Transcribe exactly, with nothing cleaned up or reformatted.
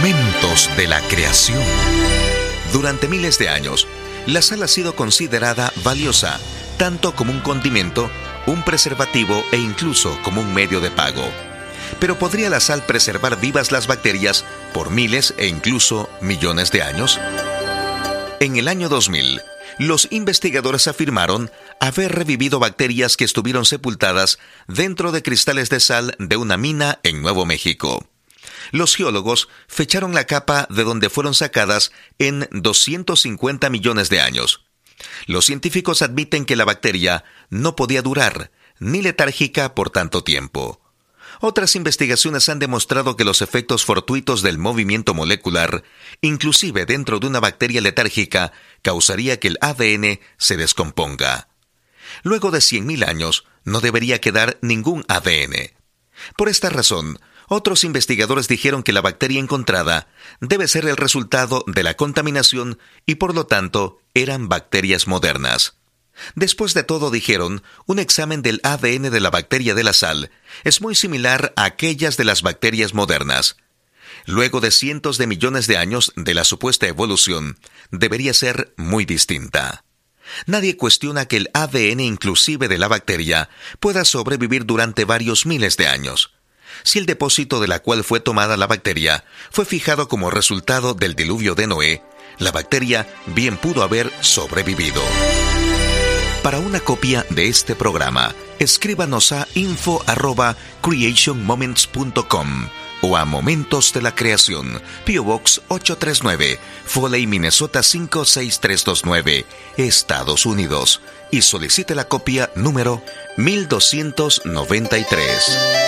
Momentos de la creación. Durante miles de años, la sal ha sido considerada valiosa, tanto como un condimento, un preservativo e incluso como un medio de pago. Pero ¿podría la sal preservar vivas las bacterias por miles e incluso millones de años? En el año dos mil, los investigadores afirmaron haber revivido bacterias que estuvieron sepultadas dentro de cristales de sal de una mina en Nuevo México. Los geólogos fecharon la capa de donde fueron sacadas en doscientos cincuenta millones de años. Los científicos admiten que la bacteria no podía durar, ni letárgica por tanto tiempo. Otras investigaciones han demostrado que los efectos fortuitos del movimiento molecular, inclusive dentro de una bacteria letárgica, causaría que el A D N se descomponga. Luego de cien mil años, no debería quedar ningún A D N. Por esta razón, otros investigadores dijeron que la bacteria encontrada debe ser el resultado de la contaminación y por lo tanto eran bacterias modernas. Después de todo, dijeron, un examen del A D N de la bacteria de la sal es muy similar a aquellas de las bacterias modernas. Luego de cientos de millones de años de la supuesta evolución, debería ser muy distinta. Nadie cuestiona que el A D N inclusive de la bacteria pueda sobrevivir durante varios miles de años. Si el depósito de la cual fue tomada la bacteria fue fijado como resultado del diluvio de Noé, la bacteria bien pudo haber sobrevivido. Para una copia de este programa, escríbanos a info arroba creation moments punto com o a Momentos de la Creación, P O Box ochocientos treinta y nueve, Foley, Minnesota cinco seis tres dos nueve, Estados Unidos, y solicite la copia número mil doscientos noventa y tres.